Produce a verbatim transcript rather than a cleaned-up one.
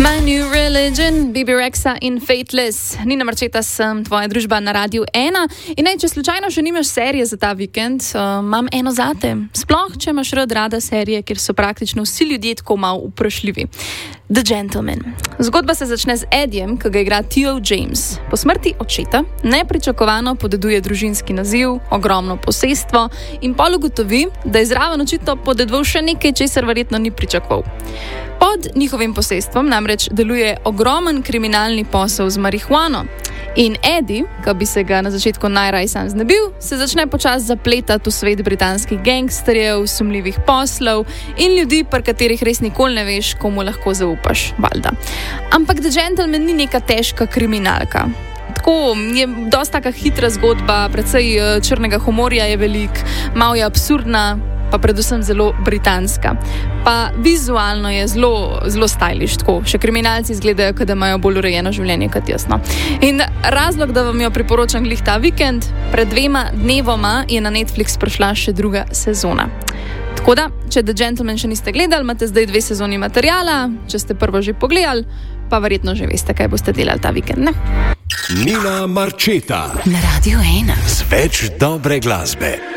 My New Religion, Bibi Rexa in Fateless. Nina Marčeta sem, tvoja družba na Radiu ena. In naj, če slučajno še nimaš serije za ta vikend, uh, imam eno zate. Sploh, če imaš rad rada serije, kjer so praktično vsi ljudje tako malo vprašljivi. The Gentleman. Zgodba se začne z Edijem, ki ga igra Theo James. Po smrti očeta nepričakovano podeduje družinski naziv, ogromno posestvo in pol ugotovi, da je zraven očitno podedoval še nekaj, česar verjetno ni pričakoval. Pod njihovim posestvom namreč deluje ogromen kriminalni posel z marihuano. In Eddie, ki bi se ga na začetku najraj sam znebil, se začne počasi zapletati v svet britanskih gangsterjev, sumljivih poslov in ljudi, pri katerih res nikoli ne veš, komu lahko zaupaš, valjda. Ampak The Gentleman ni neka težka kriminalka. Tako je dosta taka hitra zgodba, precej črnega humorja je velik, malo je absurdna, pa predvsem zelo britanska. Pa vizualno je zelo, zelo stylish, tako. Še kriminalci izgledajo, kot da imajo bolj urejeno življenje kot jaz, no. In razlog, da vam jo priporočam glih ta vikend, pred dvema dnevoma je na Netflix prišla še druga sezona. Tako da, če The Gentleman še niste gledali, imate zdaj dve sezoni materijala, če ste prvo že pogledali, pa verjetno že veste, kaj boste delali ta vikend, ne? Nina Marčeta na Radiu ena. Z več dobre glasbe.